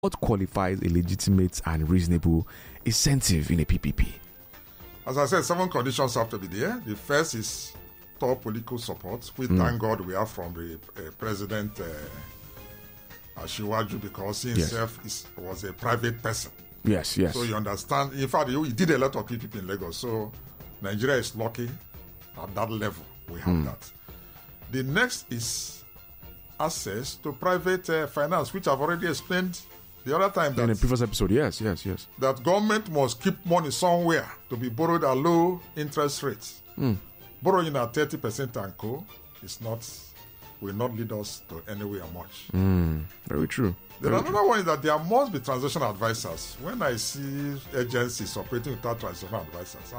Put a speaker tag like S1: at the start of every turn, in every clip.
S1: What qualifies a legitimate and reasonable incentive in a PPP?
S2: As I said, 7 conditions have to be there. The first is top political support, which thank God we have from the President Asiwaju, because he himself was a private person.
S1: Yes.
S2: So you understand. In fact, he did a lot of PPP in Lagos. So Nigeria is lucky at that level. We have that. The next is access to private finance, which I've already explained the other time.
S1: In the previous episode, yes.
S2: That government must keep money somewhere to be borrowed at low interest rates. Borrowing at 30% and co will not lead us to anywhere much.
S1: Very true.
S2: Then another one is that there must be transaction advisors. When I see agencies operating without transaction advisors,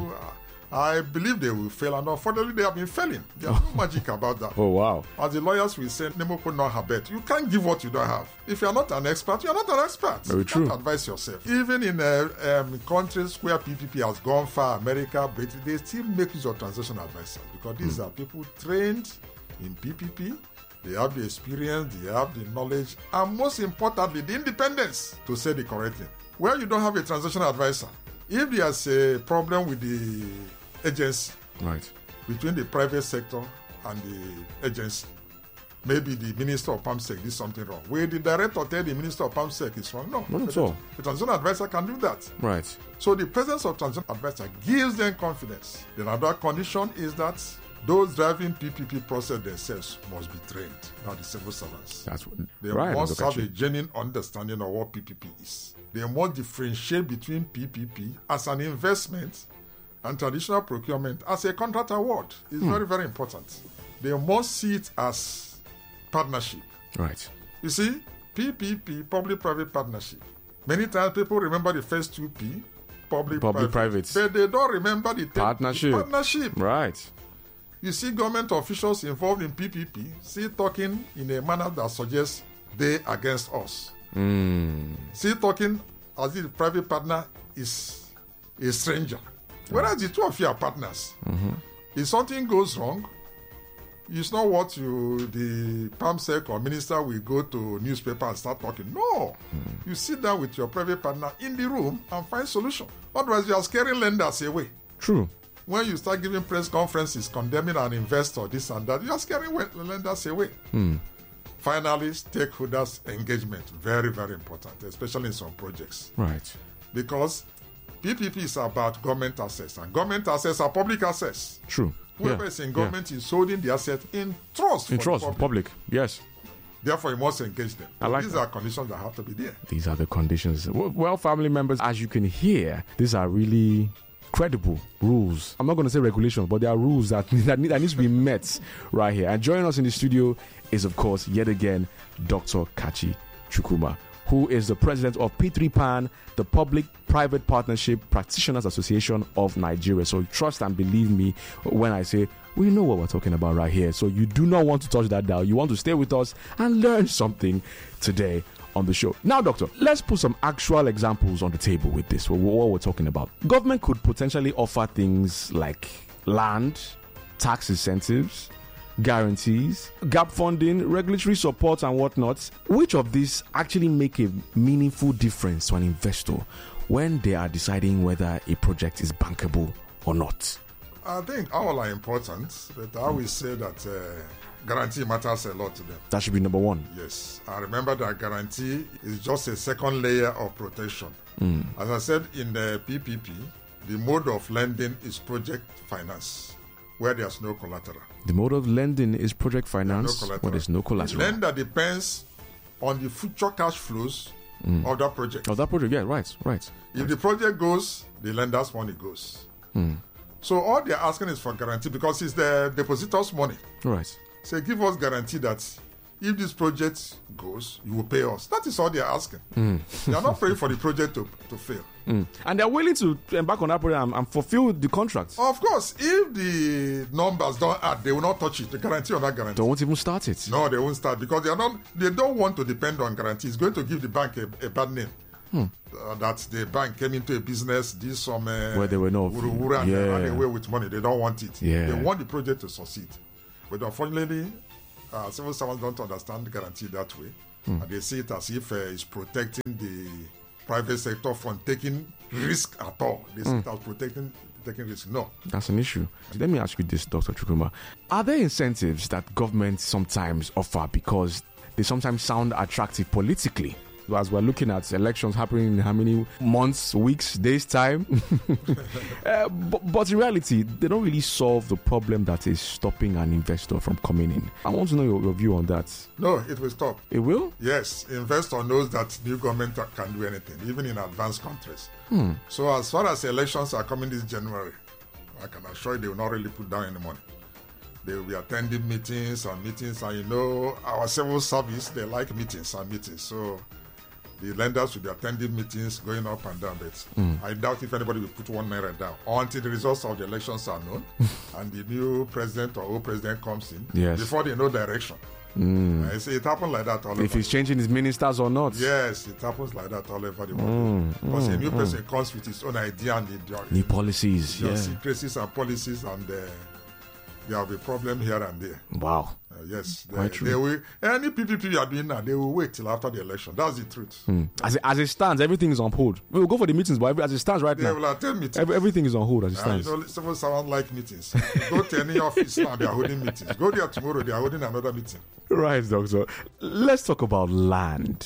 S2: I believe they will fail, and unfortunately they have been failing. There's no magic about that.
S1: Oh, wow.
S2: As the lawyers will say, Nemo could not have bet. You can't give what you don't have. If you're not an expert, you're not an expert.
S1: Very true.
S2: You can't advise yourself. Even in countries where PPP has gone far, America, Britain, they still make use of transaction advisors, because these are people trained in PPP. They have the experience, they have the knowledge, and most importantly, the independence to say the correct thing. Where you don't have a transaction advisor, if there's a problem with the agency,
S1: right, between
S2: the private sector and the agency, maybe the Minister of PAMSEC did something wrong. Will the director tell the Minister of PAMSEC is wrong? No.
S1: Not at all.
S2: The transition advisor can do that.
S1: Right.
S2: So the presence of transition advisor gives them confidence. The other condition is that those driving PPP process themselves must be trained, not the civil servants. They must have a genuine understanding of what PPP is. They must differentiate between PPP as an investment and traditional procurement as a contract award. It's very, very important. They must see it as partnership.
S1: Right.
S2: You see, PPP, public-private partnership. Many times people remember the first 2P, public-private. But they don't remember the partnership.
S1: Right.
S2: You see government officials involved in PPP still talking in a manner that suggests they against us. Still talking as if the private partner is a stranger. Whereas the two of you are partners. If something goes wrong, it's not what the PAMSEC or minister will go to newspaper and start talking. No. You sit down with your private partner in the room and find solution. Otherwise, you are scaring lenders away.
S1: True.
S2: When you start giving press conferences condemning an investor, this and that, you are scaring lenders away. Finally, stakeholders' engagement. Very, very important, especially in some projects.
S1: Right.
S2: Because PPP is about government assets, and government assets are public assets.
S1: True.
S2: Whoever is in government is holding the asset in trust.
S1: In trust, public. Yes.
S2: Therefore, you must engage them. These are conditions that have to be there.
S1: These are the conditions. Well, family members, as you can hear, these are really credible rules. I'm not going to say regulations, but there are rules that need to be met right here. And joining us in the studio is, of course, yet again, Dr. Kachi Chukwuma, who is the president of P3PAN, the Public-Private Partnership Practitioners Association of Nigeria. So trust and believe me when I say we know what we're talking about right here. So you do not want to touch that dial. You want to stay with us and learn something today on the show. Now, doctor, let's put some actual examples on the table with this, what we're talking about. Government could potentially offer things like land, tax incentives, guarantees, gap funding, regulatory support and whatnot. Which of these actually make a meaningful difference to an investor when they are deciding whether a project is bankable or not?
S2: I think all are important, but I will say that guarantee matters a lot to them.
S1: That should be number one.
S2: Yes. I remember that guarantee is just a second layer of protection. As I said in the PPP, the mode of lending is project finance, where there's no collateral.
S1: The mode of lending is project finance, where there's no collateral.
S2: The lender depends on the future cash flows of that project.
S1: Yeah, right.
S2: If the project goes, the lender's money goes. So all they're asking is for guarantee, because it's the depositor's money.
S1: Right.
S2: So give us guarantee that if this project goes, you will pay us. That is all they're asking. They are not praying for the project to fail.
S1: And they're willing to embark on that program and fulfill the contracts.
S2: Of course, if the numbers don't add, they will not touch it. The guarantee or not guarantee.
S1: They won't even start it.
S2: No, they won't start, because they don't want to depend on guarantee. It's going to give the bank a bad name. That the bank came into a business, did some
S1: where they were no
S2: and ran away with money. They don't want it.
S1: Yeah.
S2: They want the project to succeed. But unfortunately, civil servants don't understand guarantee that way. And they see it as if it's protecting the private sector from taking risk at all. They see it as taking risk. No.
S1: That's an issue. Let me ask you this, Dr. Chukwuma. Are there incentives that governments sometimes offer because they sometimes sound attractive politically? As we're looking at elections happening in how many months, weeks, days' time. But in reality, they don't really solve the problem that is stopping an investor from coming in. I want to know your view on that.
S2: No, it will stop.
S1: It will?
S2: Yes. Investor knows that new government can do anything, even in advanced countries. So as far as elections are coming this January, I can assure you they will not really put down any money. They will be attending meetings, and you know, our civil service, they like meetings. So the lenders will be attending meetings, going up and down. But I doubt if anybody will put 1 naira down until the results of the elections are known and the new president or old president comes in before they know direction. I say it happens like that all over.
S1: If he's changing his ministers or not.
S2: Yes, it happens like that all over the world. Because a new person comes with his own idea and
S1: new policies,
S2: secrecies and policies, and there will be a problem here and there.
S1: Wow.
S2: Yes.
S1: They
S2: will, any PPP you are doing now, they will wait till after the election. That's the truth.
S1: As it stands, everything is on hold. We will go for the meetings, but as it stands right now,
S2: they will attend meetings.
S1: Everything is on hold as it stands.
S2: You know, civil servants like meetings. Go to any office now, they are holding meetings. Go there tomorrow, they are holding another meeting.
S1: Right, Doctor. Let's talk about land,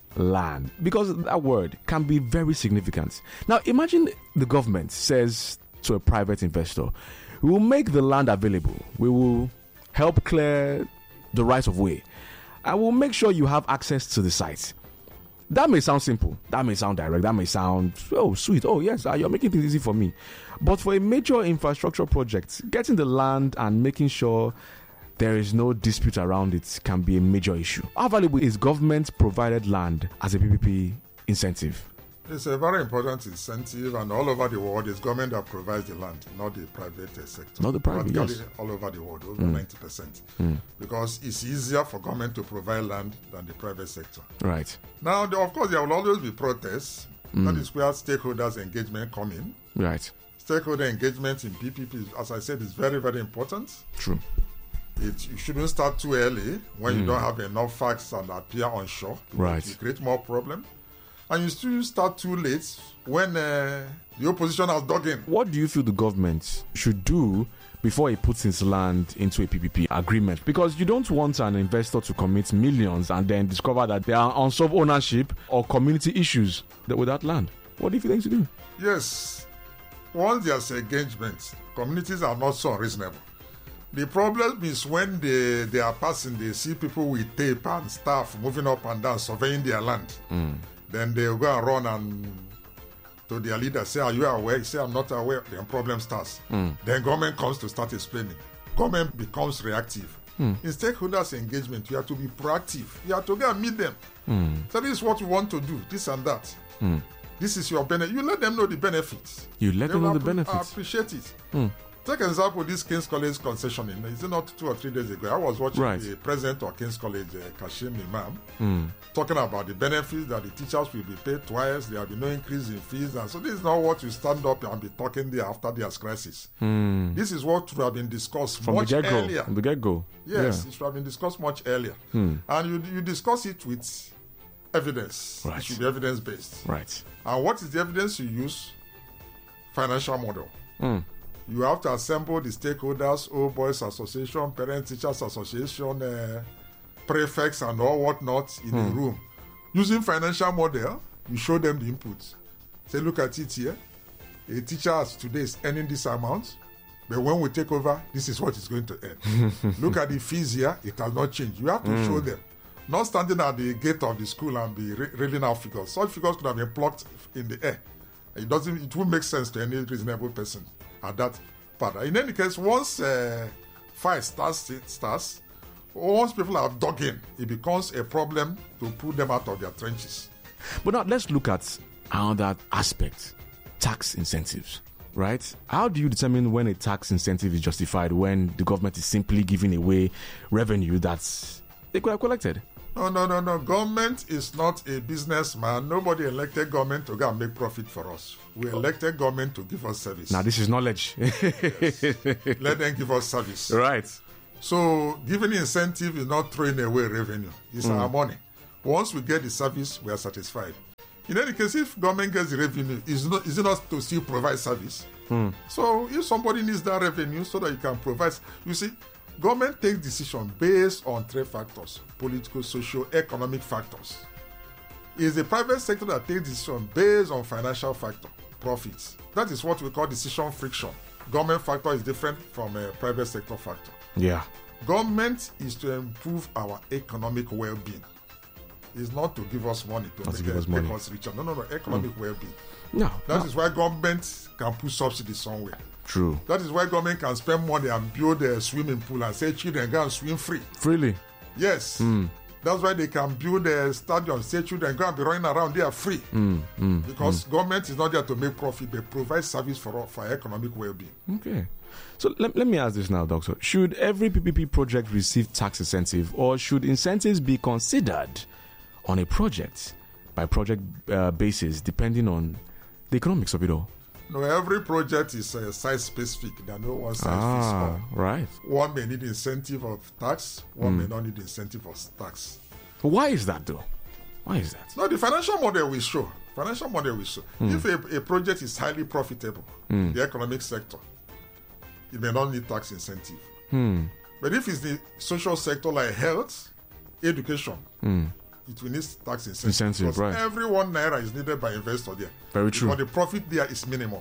S1: because that word can be very significant. Now, imagine the government says to a private investor, we will make the land available. We will help clear the right of way. I will make sure you have access to the site. That may sound simple. That may sound direct. That may sound, oh, sweet. Oh, yes, you're making things easy for me. But for a major infrastructure project, getting the land and making sure there is no dispute around it can be a major issue. How valuable is government-provided land as a PPP incentive?
S2: It's a very important incentive, and all over the world, it's government that provides the land, not the private sector.
S1: Not the private, yes.
S2: All over the world, over 90%. Because it's easier for government to provide land than the private sector.
S1: Right.
S2: Now, of course, there will always be protests. That is where stakeholders' engagement come in.
S1: Right.
S2: Stakeholder engagement in PPP, as I said, is very, very important.
S1: True.
S2: You shouldn't start too early when you don't have enough facts and appear unsure.
S1: Right.
S2: You create more problem. And you still start too late when the opposition has dug in.
S1: What do you feel the government should do before it puts its land into a PPP agreement? Because you don't want an investor to commit millions and then discover that there are unsolved ownership or community issues with that land. What do you think to do?
S2: Yes. Once there's engagement, communities are not so unreasonable. The problem is when they are passing, they see people with tape and staff moving up and down, surveying their land. Then they'll go and run and to their leader, say, are you aware? He say, I'm not aware. Then problem starts. Then government comes to start explaining. Government becomes reactive. In stakeholders engagement, you have to be proactive. You have to go and meet them. So this is what we want to do, this and that. This is your benefit. You let them know the benefits.
S1: You let them know the benefits.
S2: Appreciate it. Take an example, this King's College concessioning. Is it not 2 or 3 days ago? I was watching the president of King's College, Kashim Imam, talking about the benefits that the teachers will be paid twice. There will be no increase in fees. And so this is not what you stand up and be talking there after there's crisis. This is what should have been discussed
S1: from
S2: much earlier.
S1: From the get-go.
S2: Yes, it should have been discussed much earlier. And you discuss it with evidence. Right. It should be evidence-based.
S1: Right.
S2: And what is the evidence you use? Financial model. You have to assemble the stakeholders, Old Boys Association, Parent Teachers Association, prefects and all whatnot in a room. Using financial model, you show them the inputs. Say, look at it here. A teacher today is earning this amount, but when we take over, this is what it's going to earn. Look at the fees here, it has not changed. You have to show them. Not standing at the gate of the school and be reeling out figures. Such figures could have been plucked in the air. It won't make sense to any reasonable person at that part. In any case, once fight starts, once people have dug in, it becomes a problem to pull them out of their trenches.
S1: But now let's look at another aspect, tax incentives, right? How do you determine when a tax incentive is justified when the government is simply giving away revenue that they could have collected?
S2: No. Government is not a businessman. Nobody elected government to go and make profit for us. We elected government to give us service.
S1: Now, this is knowledge.
S2: Yes. Let them give us service.
S1: Right.
S2: So, giving incentive is not throwing away revenue. It's our money. Once we get the service, we are satisfied. In any case, if government gets the revenue, is it not to still provide service? So if somebody needs that revenue so that you can provide, you see, government takes decision based on three factors: political, social, economic factors. It's the private sector that takes decision based on financial factor, profits. That is what we call decision friction. Government factor is different from a private sector factor.
S1: Yeah.
S2: Government is to improve our economic well-being. It's not to give us money to make us richer. No, economic well-being.
S1: No.
S2: That is why government can put subsidies somewhere.
S1: True.
S2: That is why government can spend money and build a swimming pool and say children go and swim free.
S1: Freely.
S2: Yes. That's why they can build a stadium, say children go and be running around there free. Because government is not there to make profit, but provide service for economic well-being.
S1: Okay. So let me ask this now, Doctor. Should every PPP project receive tax incentive, or should incentives be considered on a project by project basis, depending on the economics of it all?
S2: No, every project is size specific. There are no one size fits all.
S1: Right.
S2: One may need incentive of tax, one may not need incentive of tax.
S1: Why is that, though? Why is that?
S2: No, the financial model will show. If a project is highly profitable, the economic sector, it may not need tax incentive. But if it's the social sector like health, education, it will need tax incentive. Because
S1: right.
S2: every 1 naira is needed by investor there.
S1: Very true.
S2: But the profit there is minimal.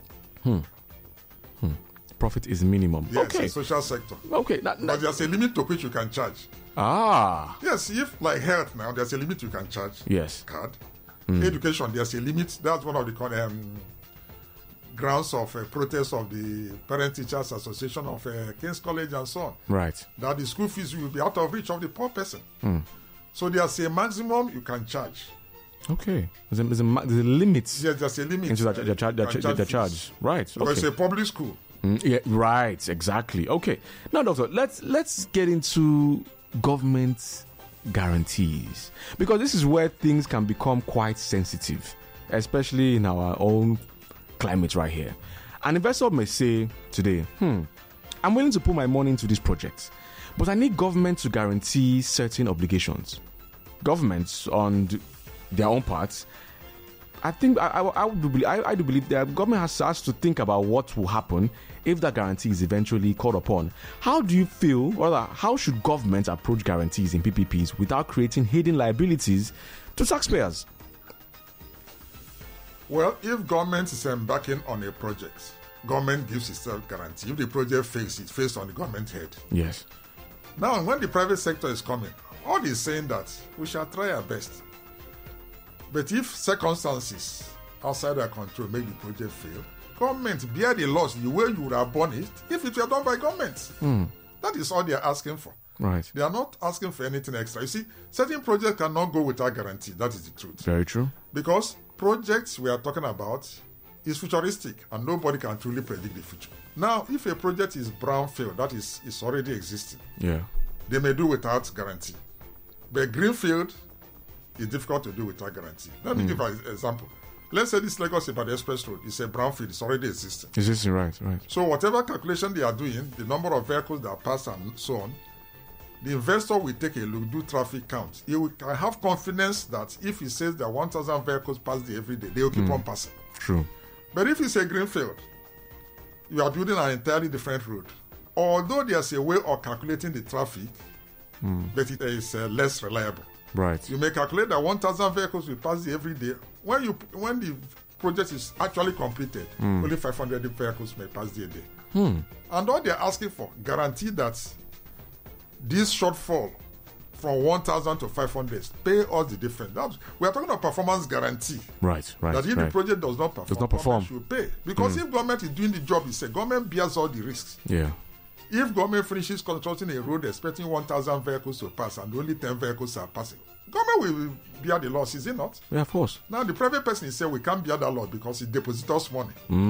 S1: Profit is minimum.
S2: Yes,
S1: okay.
S2: Social sector.
S1: Okay.
S2: But there's a limit to which you can charge. Yes, if like health now, there's a limit you can charge.
S1: Yes.
S2: Card. Education, there's a limit. That's one of the grounds of protest of the Parent Teachers Association of King's College and so on.
S1: Right.
S2: That the school fees will be out of reach of the poor person. So there's a maximum you can charge.
S1: Okay. There's a limit.
S2: Yes, there's a limit.
S1: Into the charge. Right.
S2: Because it's a public school.
S1: Yeah, right, exactly. Okay. Now, Doctor, let's get into government guarantees, because this is where things can become quite sensitive, especially in our own climate right here. An investor may say today, I'm willing to put my money into this project, but I need government to guarantee certain obligations. Governments, on their own part, I think I do believe that government has to think about what will happen if that guarantee is eventually called upon. How do you feel, or how should government approach guarantees in PPPs without creating hidden liabilities to taxpayers?
S2: Well, if government is embarking on a project, government gives itself guarantee. If the project fails, it fails on the government head.
S1: Yes.
S2: Now, when the private sector is coming, all is saying that we shall try our best. But if circumstances outside our control make the project fail, government bear the loss the way you would have borne it if it were done by government. That is all they are asking for.
S1: Right.
S2: They are not asking for anything extra. You see, certain projects cannot go without guarantee. That is the truth.
S1: Very true.
S2: Because projects we are talking about is futuristic and nobody can truly predict the future. Now, if a project is brownfield, that is already existing.
S1: Yeah.
S2: They may do without guarantee. But greenfield is difficult to do without guarantee. Let me give an example. Let's say this Lagos-Ibadan Express Road is a brownfield. It's already existing.
S1: Existing, right.
S2: So whatever calculation they are doing, the number of vehicles that pass and so on, the investor will take a look, do traffic count. He will have confidence that if he says that 1,000 vehicles pass there every day, they will keep on passing.
S1: True.
S2: But if it's a greenfield, you are building an entirely different road. Although there's a way of calculating the traffic, but it is less reliable.
S1: Right.
S2: You may calculate that 1,000 vehicles will pass there every day. When the project is actually completed, only 500 vehicles may pass there a day. And all they're asking for, guarantee that this shortfall from 1,000 to 500, pay us the difference. We are talking about performance guarantee.
S1: Right.
S2: That if the project does not perform, government should pay. Because if government is doing the job, it's a government bears all the risks.
S1: Yeah.
S2: If government finishes constructing a road expecting 1,000 vehicles to pass and only 10 vehicles are passing, government will bear the loss, is it not?
S1: Yeah, of course.
S2: Now, the private person is saying we can't bear that loss because it deposits us money.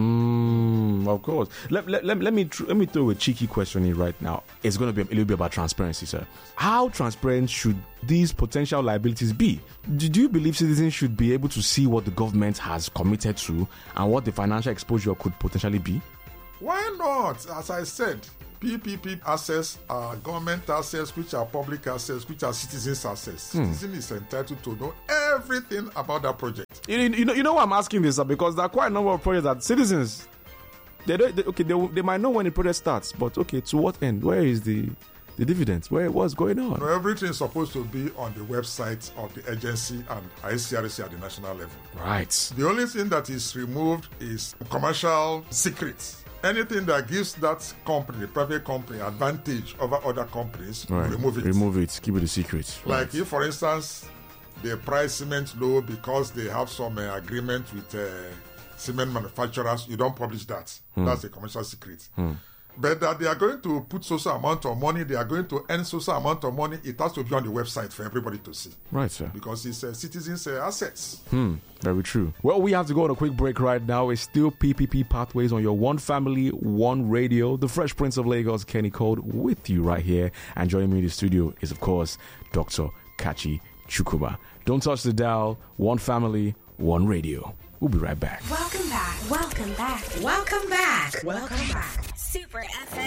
S1: Of course. Let me throw a cheeky question in right now. It's going to be a little bit about transparency, sir. How transparent should these potential liabilities be? Do you believe citizens should be able to see what the government has committed to and what the financial exposure could potentially be?
S2: Why not? As I said, PPP assets are government assets, which are public assets, which are citizens' assets. Citizen is entitled to know everything about that project.
S1: You know why I'm asking this? Because there are quite a number of projects that citizens, they might know when the project starts, but okay, to what end? Where is the dividends? What's going on?
S2: No, everything is supposed to be on the website of the agency and ICRC at the national level.
S1: Right.
S2: The only thing that is removed is commercial secrets. Anything that gives that company, the private company, advantage over other companies, remove it.
S1: Remove it. Keep it a secret.
S2: Like if, for instance, they price cement low because they have some agreement with cement manufacturers, you don't publish that. That's a commercial secret. But that they are going to put social amount of money, they are going to earn social amount of money, it has to be on the website for everybody to see.
S1: Right, sir.
S2: Because it's citizens' assets.
S1: Very true. Well, we have to go on a quick break right now. It's still PPP Pathways on your One Family, One Radio. The Fresh Prince of Lagos, Kenny Code, with you right here. And joining me in the studio is, of course, Dr. Kachi Chukwuma. Don't touch the dial. One Family, One Radio. We'll be right back.
S3: Welcome back. Welcome back. Welcome back. Welcome back. Super FM